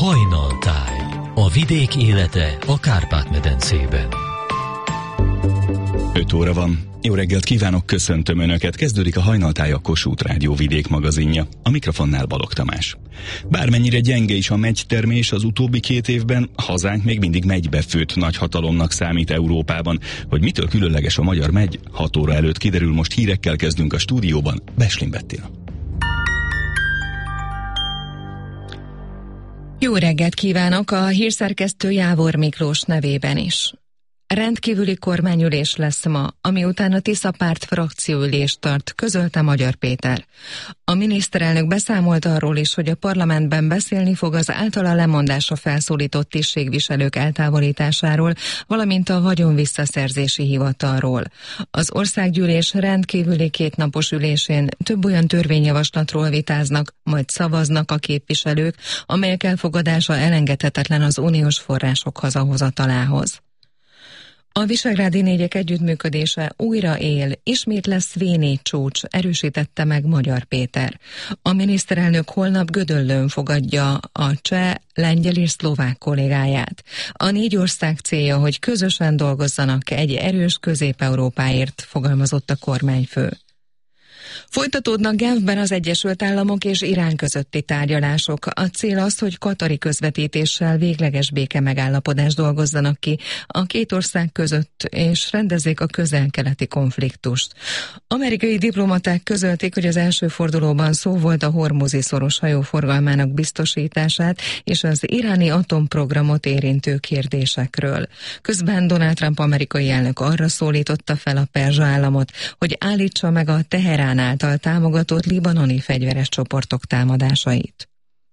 Hajnaltáj. A vidék élete a Kárpát-medencében. 5 óra van. Jó reggelt kívánok, köszöntöm Önöket. Kezdődik a Hajnaltáj, a Kossuth Rádió vidék magazinja. A mikrofonnál Balogh Tamás. Bármennyire gyenge is a megytermés az utóbbi 2 évben, hazánk még mindig megybefőtt nagyhatalomnak számít Európában. Hogy mitől különleges a magyar megy, 6 óra előtt kiderül. Most hírekkel kezdünk a stúdióban. Beslin Bettina. Jó reggelt kívánok a hírszerkesztő Jávor Miklós nevében is. Rendkívüli kormányülés lesz ma, ami után a Tisza párt frakcióülést tart, közölte Magyar Péter. A miniszterelnök beszámolt arról is, hogy a parlamentben beszélni fog az általa lemondásra felszólított tisztségviselők eltávolításáról, valamint a vagyon visszaszerzési hivatalról. Az országgyűlés rendkívüli 2 napos ülésén több olyan törvényjavaslatról vitáznak, majd szavaznak a képviselők, amelyek elfogadása elengedhetetlen az uniós források hazahozatalához. A visegrádi 4-ek együttműködése újra él, ismét lesz V4 csúcs, erősítette meg Magyar Péter. A miniszterelnök holnap Gödöllőn fogadja a cseh, lengyel és szlovák kollégáját. A 4 ország célja, hogy közösen dolgozzanak egy erős Közép-Európáért, fogalmazott a kormányfő. Folytatódnak Genfben az Egyesült Államok és Irán közötti tárgyalások. A cél az, hogy katari közvetítéssel végleges békemegállapodást dolgozzanak ki a 2 ország között, és rendezzék a közel-keleti konfliktust. Amerikai diplomaták közölték, hogy az első fordulóban szó volt a Hormuzi szoros hajóforgalmának biztosítását és az iráni atomprogramot érintő kérdésekről. Közben Donald Trump amerikai elnök arra szólította fel a perzsa államot, hogy állítsa meg a Teherán által támogatott libanoni fegyveres csoportok támadásait.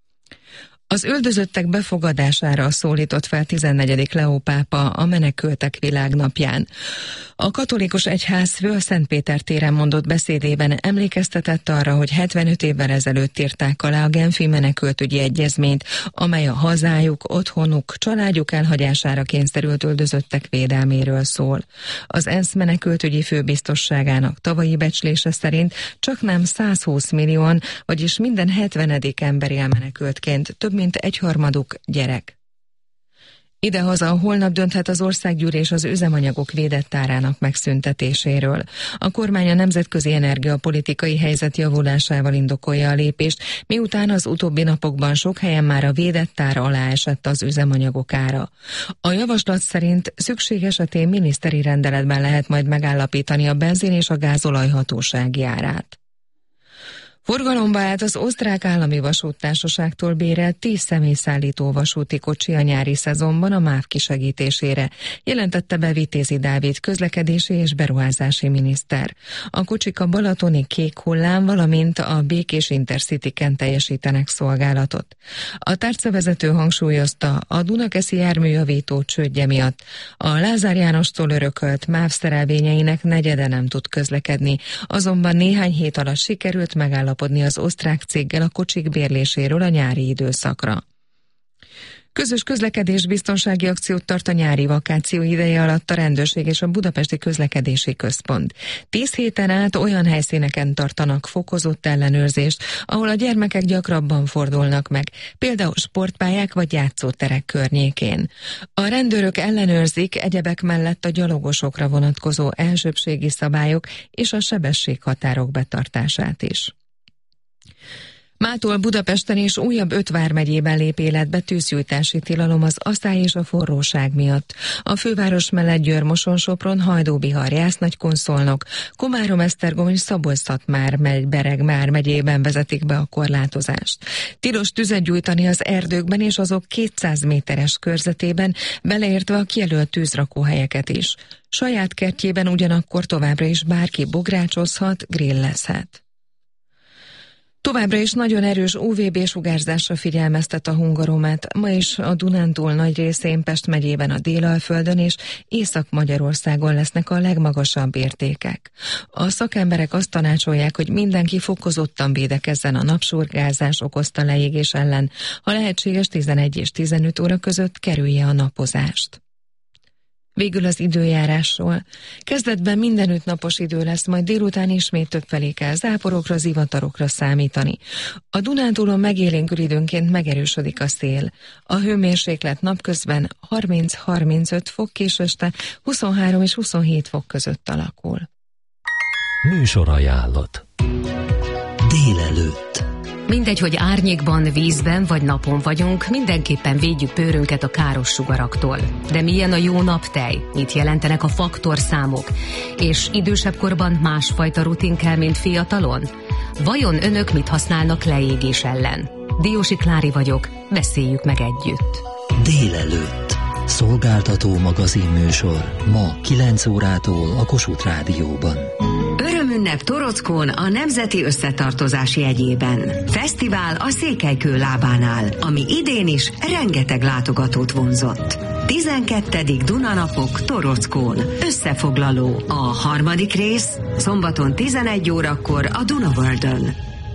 Az üldözöttek befogadására szólított fel 14. Leó pápa a menekültek világnapján. A katolikus egyház Föl-Szentpéter téren mondott beszédében emlékeztetett arra, hogy 75 évvel ezelőtt írták alá a Genfi menekültügyi egyezményt, amely a hazájuk, otthonuk, családjuk elhagyására kényszerült üldözöttek védelméről szól. Az ENSZ menekültügyi főbiztosságának tavalyi becslése szerint csaknem 120 millióan, vagyis minden 70. ember él menekültként, több mint 1/3 gyerek. Idehaza holnap dönthet az országgyűlés az üzemanyagok védett árának megszüntetéséről. A kormány a nemzetközi energiapolitikai helyzet javulásával indokolja a lépést, miután az utóbbi napokban sok helyen már a védett ár alá esett az üzemanyagok ára. A javaslat szerint szükség esetén miniszteri rendeletben lehet majd megállapítani a benzin és a gázolaj hatósági árát. Forgalomba állt az osztrák állami vasúttársaságtól bérelt 10 személyszállító vasúti kocsi a nyári szezonban a MÁV kisegítésére, jelentette be Vitézi Dávid közlekedési és beruházási miniszter. A kocsik a balatoni Kék Hullám, valamint a Békés Intercityken teljesítenek szolgálatot. A tárcavezető hangsúlyozta, a Dunakeszi járműjavító csődje miatt a Lázár Jánostól örökölt MÁV szerelvényeinek negyede nem tud közlekedni, azonban néhány hét alatt sikerült megállapodni az osztrák céggel a kocsik bérléséről a nyári időszakra. Közös közlekedésbiztonsági akciót tart a nyári vakáció ideje alatt a rendőrség és a Budapesti Közlekedési Központ. 10 héten át olyan helyszíneken tartanak fokozott ellenőrzést, ahol a gyermekek gyakrabban fordulnak meg, például sportpályák vagy játszóterek környékén. A rendőrök ellenőrzik egyebek mellett a gyalogosokra vonatkozó elsőbbségi szabályok és a sebességhatárok betartását is. Mától Budapesten és újabb 5 vármegyében lép életbe tűzgyújtási tilalom az asszály és a forróság miatt. A főváros mellett Győr-Moson-Sopron, Hajdú-Bihar, Jász-Nagykun-Szolnok, Komárom-Esztergom és Szabolcs-Szatmár Bereg megyében vezetik be a korlátozást. Tilos tüzet gyújtani az erdőkben és azok 200 méteres körzetében, beleértve a kijelölt tűzrakóhelyeket is. Saját kertjében ugyanakkor továbbra is bárki bográcsozhat, grillezhet. Továbbra is nagyon erős UVB-sugárzásra figyelmeztet a Hungaromet. Ma is a Dunántúl nagy részén, Pest megyében, a Délalföldön és Észak-Magyarországon lesznek a legmagasabb értékek. A szakemberek azt tanácsolják, hogy mindenki fokozottan védekezzen a napsugározás okozta leégés ellen, ha lehetséges 11 és 15 óra között kerülje a napozást. Végül az időjárásról. Kezdetben mindenütt napos idő lesz, majd délután ismét többfelé kell záporokra, zivatarokra számítani. A Dunántúlon megélénkül időnként megerősödik a szél. A hőmérséklet napközben 30-35 fok, késő este 23 és 27 fok között alakul. Műsorajánlat. Délelőtt. Mindegy, hogy árnyékban, vízben vagy napon vagyunk, mindenképpen védjük bőrünket a káros sugaraktól. De milyen a jó naptej? Mit jelentenek a faktorszámok? És idősebb korban másfajta rutin kell, mint fiatalon? Vajon önök mit használnak leégés ellen? Diósi Klári vagyok, beszéljük meg együtt. Délelőtt. Szolgáltató magazinműsor ma 9 órától a Kossuth Rádióban. Örömünnep Torockón a Nemzeti Összetartozás jegyében. Fesztivál a Székelykő lábánál, ami idén is rengeteg látogatót vonzott. 12. Dunanapok Torockón. Összefoglaló a harmadik rész, szombaton 11 órakor a Dunaworldön.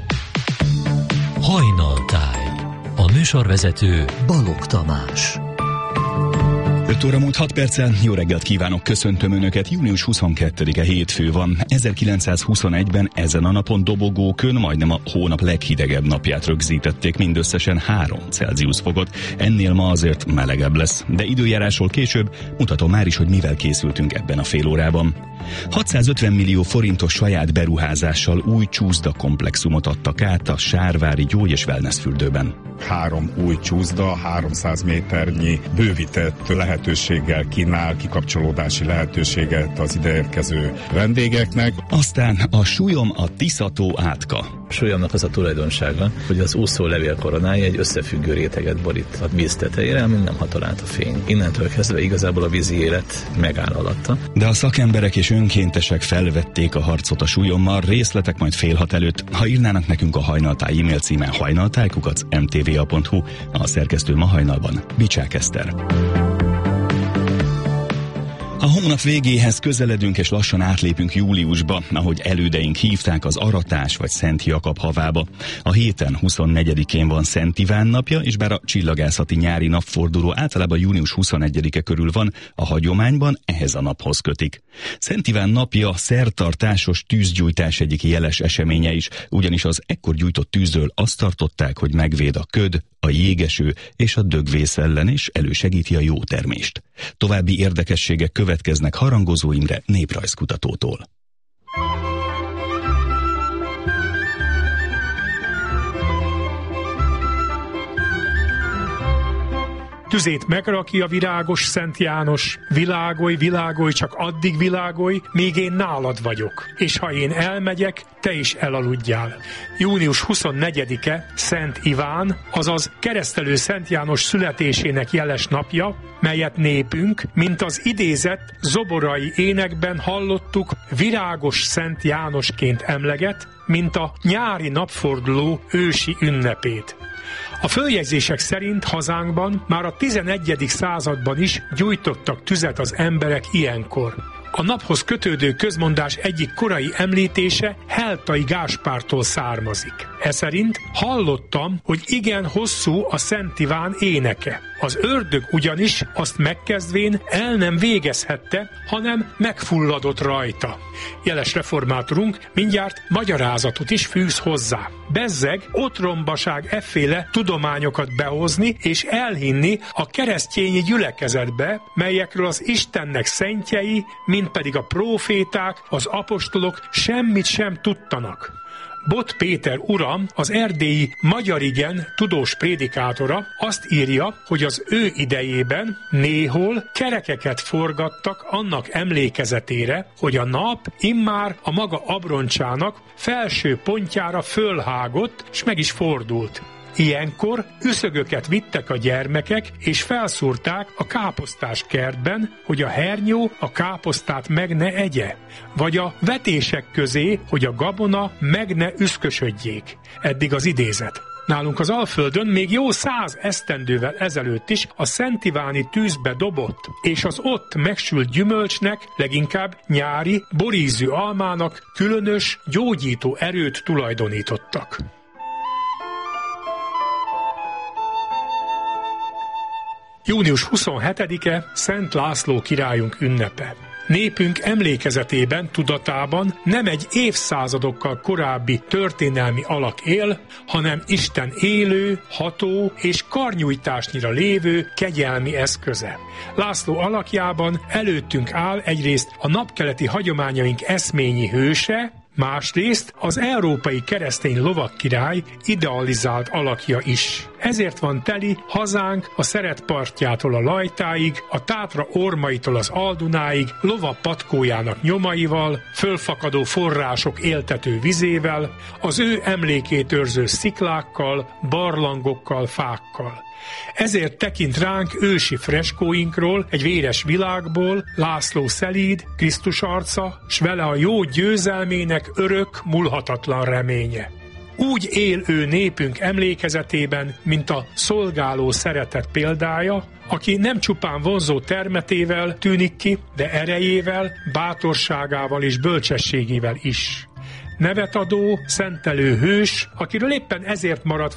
Hajnaltáj. A műsorvezető Balogh Tamás. 5 óra múlt 6 perccel, jó reggelt kívánok, köszöntöm Önöket, június 22-e hétfő van. 1921-ben ezen a napon dobogókön majdnem a hónap leghidegebb napját rögzítették, mindösszesen 3 Celsius fokot, ennél ma azért melegebb lesz, de időjárásról később mutatom már is, hogy mivel készültünk ebben a fél órában. 650 millió forintos saját beruházással új csúszda komplexumot adtak át a Sárvári Gyógy- és Wellness fürdőben. 3 új csúszda, 300 méternyi bővített lehetőséggel kínál, kikapcsolódási lehetőséget az ideérkező vendégeknek. Aztán a Súlyom a Tisza-tó átka. A súlyomnak az a tulajdonsága, hogy az úszó levél koronája egy összefüggő réteget borít a víz tetejére, amin nem hatol át a fény. Innentől kezdve igazából a vízi élet megáll alatta. De a szakemberek és önkéntesek felvették a harcot a súlyommal, részletek majd fél 6 előtt. Ha írnának nekünk a Hajnaltáj e-mail címen hajnaltáj@mtva.hu, a szerkesztő ma hajnalban Bicsák Eszter. A hónap végéhez közeledünk, és lassan átlépünk júliusba, ahogy elődeink hívták, az aratás vagy Szent Jakab havába. A héten 24-én van Szent Iván napja, és bár a csillagászati nyári napforduló általában június 21-e körül van, a hagyományban ehhez a naphoz kötik. Szent Iván napja szertartásos tűzgyújtás egyik jeles eseménye is, ugyanis az ekkor gyújtott tűzről azt tartották, hogy megvéd a köd, a jégeső és a dögvész ellen, és elősegíti a jó termést. További érdekességek következnek Harangozó Imre néprajzkutatótól. Tüzét megrakja virágos Szent János, világolj, világolj, csak addig világolj, míg én nálad vagyok, és ha én elmegyek, te is elaludjál. Június 24-e Szent Iván, azaz keresztelő Szent János születésének jeles napja, melyet népünk, mint az idézett zoborai énekben hallottuk, virágos Szent Jánosként emleget, mint a nyári napforduló ősi ünnepét. A följegyzések szerint hazánkban már a 11. században is gyújtottak tüzet az emberek ilyenkor. A naphoz kötődő közmondás egyik korai említése Heltai Gáspártól származik. Eszerint hallottam, hogy igen hosszú a Szent Iván éneke. Az ördög ugyanis azt megkezdvén el nem végezhette, hanem megfulladott rajta. Jeles reformátorunk mindjárt magyarázatot is fűz hozzá. Bezzeg otrombaság efféle tudományokat behozni és elhinni a keresztényi gyülekezetbe, melyekről az Istennek szentjei, mint pedig a próféták, az apostolok semmit sem tudtanak. Bot Péter uram, az erdélyi Magyarigen tudós prédikátora azt írja, hogy az ő idejében néhol kerekeket forgattak annak emlékezetére, hogy a nap immár a maga abroncsának felső pontjára fölhágott, és meg is fordult. Ilyenkor üszögöket vittek a gyermekek, és felszúrták a káposztás kertben, hogy a hernyó a káposztát meg ne egye, vagy a vetések közé, hogy a gabona meg ne üszkösödjék. Eddig az idézet. Nálunk az Alföldön még jó 100 esztendővel ezelőtt is a szentiváni tűzbe dobott, és az ott megsült gyümölcsnek, leginkább nyári, borízű almának különös, gyógyító erőt tulajdonítottak. Június 27-e Szent László királyunk ünnepe. Népünk emlékezetében, tudatában nem egy évszázadokkal korábbi történelmi alak él, hanem Isten élő, ható és karnyújtásnyira lévő kegyelmi eszköze. László alakjában előttünk áll egyrészt a napkeleti hagyományaink eszményi hőse, másrészt az európai keresztény lovagkirály idealizált alakja is. Ezért van teli hazánk a Szeret partjától a Lajtáig, a Tátra ormaitól az Aldunáig, lova patkójának nyomaival, fölfakadó források éltető vizével, az ő emlékét őrző sziklákkal, barlangokkal, fákkal. Ezért tekint ránk ősi freskóinkról, egy véres világból, László szelíd, Krisztus arca, s vele a jó győzelmének örök, múlhatatlan reménye. Úgy él ő népünk emlékezetében, mint a szolgáló szeretet példája, aki nem csupán vonzó termetével tűnik ki, de erejével, bátorságával és bölcsességével is. Nevet adó, szentelő hős, akiről éppen ezért maradt